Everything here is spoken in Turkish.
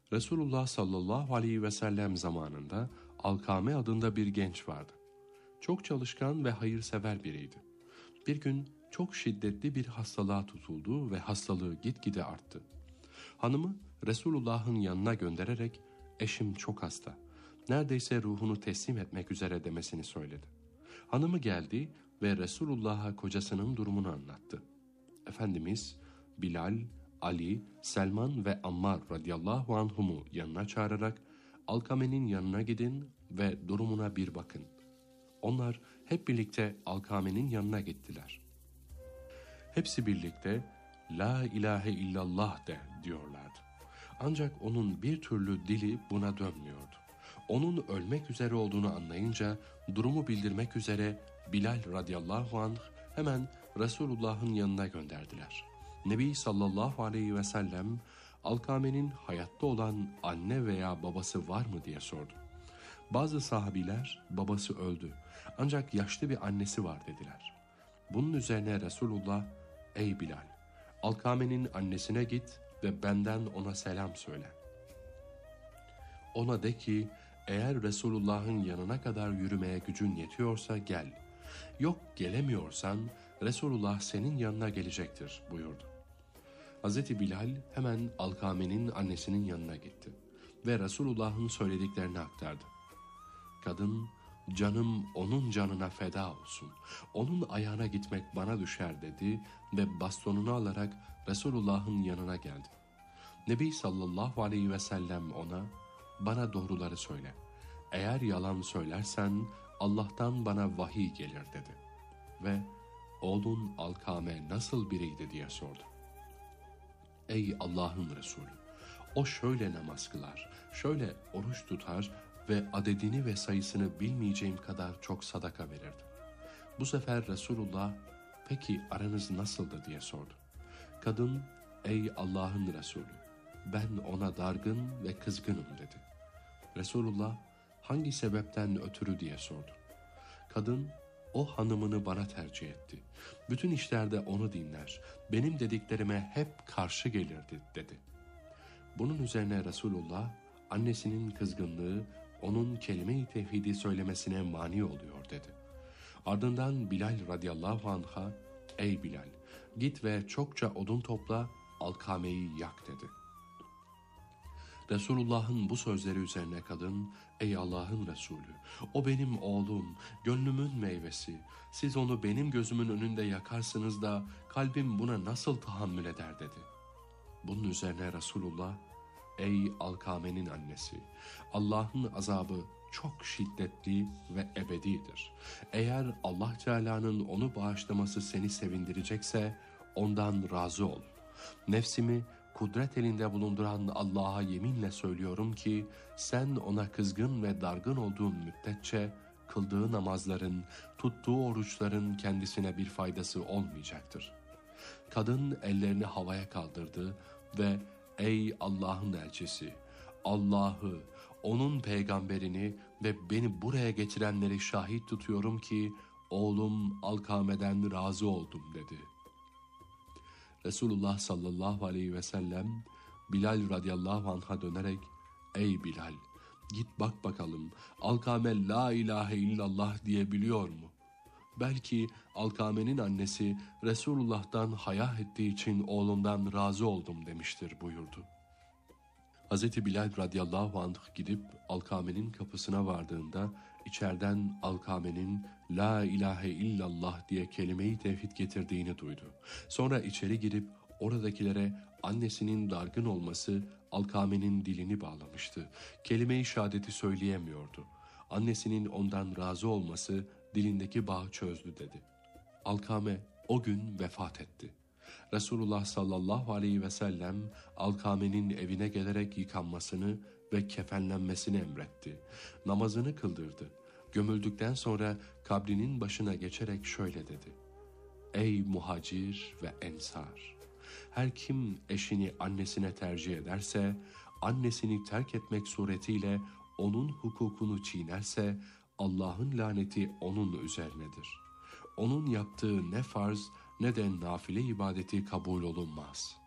Resulullah sallallahu aleyhi ve sellem zamanında Alkame adında bir genç vardı. Çok çalışkan ve hayırsever biriydi. Bir gün çok şiddetli bir hastalığa tutuldu ve hastalığı gitgide arttı. Hanımı Resulullah'ın yanına göndererek eşim çok hasta, neredeyse ruhunu teslim etmek üzere demesini söyledi. Hanımı geldi ve Resulullah'a kocasının durumunu anlattı. Efendimiz Bilal, Ali, Selman ve Ammar radıyallahu anhumu yanına çağırarak Alkame'nin yanına gidin ve durumuna bir bakın. Onlar hep birlikte Alkame'nin yanına gittiler. Hepsi birlikte La ilahe illallah de diyorlardı. Ancak onun bir türlü dili buna dönmüyordu. Onun ölmek üzere olduğunu anlayınca durumu bildirmek üzere Bilal radıyallahu anh hemen Resulullah'ın yanına gönderdiler. Nebi sallallahu aleyhi ve sellem Alkame'nin hayatta olan anne veya babası var mı diye sordu. Bazı sahabiler babası öldü ancak yaşlı bir annesi var dediler. Bunun üzerine Resulullah ey Bilal, Alkame'nin annesine git ve benden ona selam söyle. Ona de ki eğer Resulullah'ın yanına kadar yürümeye gücün yetiyorsa gel. Yok gelemiyorsan Resulullah senin yanına gelecektir buyurdu. Hz. Bilal hemen Alkame'nin annesinin yanına gitti ve Resulullah'ın söylediklerini aktardı. Kadın, canım onun canına feda olsun, onun ayağına gitmek bana düşer dedi ve bastonunu alarak Resulullah'ın yanına geldi. Nebi sallallahu aleyhi ve sellem ona, bana doğruları söyle, eğer yalan söylersen Allah'tan bana vahiy gelir dedi ve oğlun Alkame nasıl biriydi diye sordu. Ey Allah'ın Resulü, o şöyle namaz kılar, şöyle oruç tutar ve adedini ve sayısını bilmeyeceğim kadar çok sadaka verirdi. Bu sefer Resulullah, peki aranız nasıldı diye sordu. Kadın, ey Allah'ın Resulü, ben ona dargın ve kızgınım dedi. Resulullah, hangi sebepten ötürü diye sordu. Kadın, o hanımını bana tercih etti. Bütün işlerde onu dinler, benim dediklerime hep karşı gelirdi dedi. Bunun üzerine Resulullah, annesinin kızgınlığı onun kelime-i tevhidi söylemesine mani oluyor dedi. Ardından Bilal radıyallahu anh'a ey Bilal git ve çokça odun topla Alkame'yi yak dedi. Resulullah'ın bu sözleri üzerine kadın ey Allah'ın Resulü o benim oğlum, gönlümün meyvesi, siz onu benim gözümün önünde yakarsınız da kalbim buna nasıl tahammül eder dedi. Bunun üzerine Resulullah ey Alkame'nin annesi, Allah'ın azabı çok şiddetli ve ebedidir. Eğer Allah Teala'nın onu bağışlaması seni sevindirecekse ondan razı ol. Nefsimi kudret elinde bulunduran Allah'a yeminle söylüyorum ki sen ona kızgın ve dargın olduğun müddetçe kıldığı namazların, tuttuğu oruçların kendisine bir faydası olmayacaktır. Kadın ellerini havaya kaldırdı ve ey Allah'ın elçisi, Allah'ı, onun peygamberini ve beni buraya getirenleri şahit tutuyorum ki oğlum Alkame'den razı oldum dedi. Resulullah sallallahu aleyhi ve sellem Bilal radıyallahu anh'a dönerek ey Bilal git bak bakalım Alkame la ilahe illallah diyebiliyor mu? Belki Alkame'nin annesi Resulullah'tan haya ettiği için oğlundan razı oldum demiştir buyurdu. Hz. Bilal radıyallahu anh gidip Alkame'nin kapısına vardığında içeriden Alkame'nin la ilahe illallah diye kelime-i tevhid getirdiğini duydu. Sonra içeri girip oradakilere annesinin dargın olması Alkame'nin dilini bağlamıştı. Kelime-i şehadeti söyleyemiyordu. Annesinin ondan razı olması dilindeki bağı çözdü dedi. Alkame o gün vefat etti. Resulullah sallallahu aleyhi ve sellem Alkame'nin evine gelerek yıkanmasını ve kefenlenmesini emretti. Namazını kıldırdı. Gömüldükten sonra kabrinin başına geçerek şöyle dedi. Ey muhacir ve ensar! Her kim eşini annesine tercih ederse, annesini terk etmek suretiyle onun hukukunu çiğnerse, Allah'ın laneti onun üzerinedir. Onun yaptığı ne farz ne de nafile ibadeti kabul olunmaz.